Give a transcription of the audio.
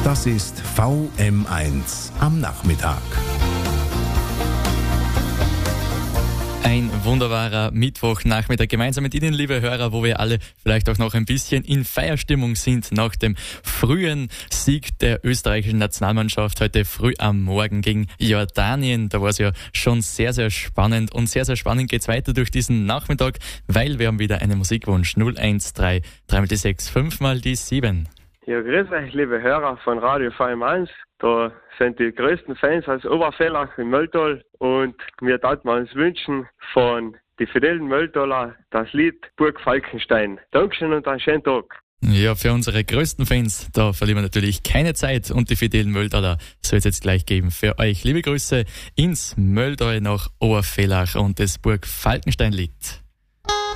Das ist VM1 am Nachmittag. Ein wunderbarer Mittwochnachmittag gemeinsam mit Ihnen, liebe Hörer, wo wir alle vielleicht auch noch ein bisschen in Feierstimmung sind nach dem frühen Sieg der österreichischen Nationalmannschaft heute früh am Morgen gegen Jordanien. Da war es ja schon sehr, sehr spannend und sehr, sehr spannend geht's weiter durch diesen Nachmittag, weil wir haben wieder einen Musikwunsch 013 3 mal die 6 5 mal die 7. Ja, grüß euch, liebe Hörer von Radio VM1. Da sind die größten Fans aus Oberfellach in Mölltal und wir würden uns wünschen von die Fidelen Mölltaler das Lied Burg Falkenstein. Dankeschön und einen schönen Tag. Ja, für unsere größten Fans, da verlieren wir natürlich keine Zeit und die Fidelen Mölltaler soll es jetzt gleich geben. Für euch liebe Grüße ins Mölltal nach Oberfellach und das Burg Falkenstein Lied.